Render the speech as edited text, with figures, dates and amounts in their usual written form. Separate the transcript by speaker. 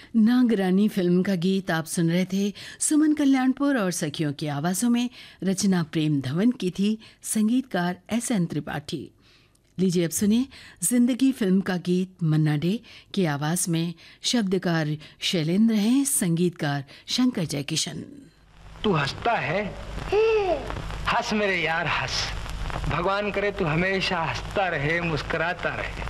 Speaker 1: नागरानी film का गीत आप सुन रहे थे। सुमन कल्याणपुर और सखियों की आवाज़ों में रचना प्रेम धवन की थी, संगीतकार SN त्रिपाठी। लीजिए अब सुनिए जिंदगी फिल्म का गीत मन्ना डे की आवाज़ में। शब्दकार शैलेंद्र हैं, संगीतकार शंकर जयकिशन।
Speaker 2: तू हंसता है, हंस मेरे यार हंस। भगवान करे तू हमेशा हंसता रहे, मुस्कुराता रहे।